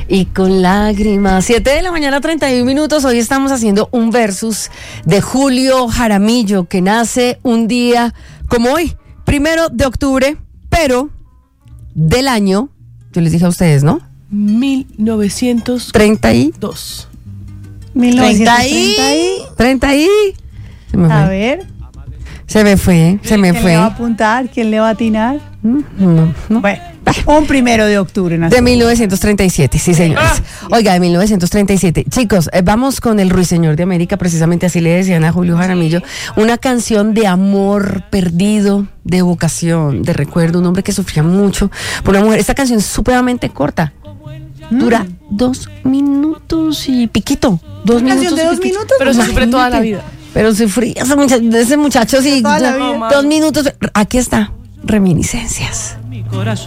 y con lágrimas. 7:31 a.m. Hoy estamos haciendo un versus de Julio Jaramillo, que nace un día como hoy, 1 de octubre, pero del año, yo les dije a ustedes, ¿no? 1932. 30 y... Se me fue. A ver. Se me fue. ¿Quién le va a apuntar? ¿Quién le va a atinar? No. Bueno, un 1 de octubre. De 1937, sí, señores. Oiga, de 1937. Chicos, vamos con el Ruiseñor de América, precisamente así le decían a Julio Jaramillo. Una canción de amor perdido, de evocación, de recuerdo. Un hombre que sufría mucho por una mujer. Esta canción es supremamente corta. Dura 2 minutos y piquito. 2 minutos. ¿Canción de 2 minutos? Pero se sufre toda la vida. Pero sufría ese muchacho, sí. Toda la vida. 2 minutos. Aquí está. Reminiscencias. Mi corazón.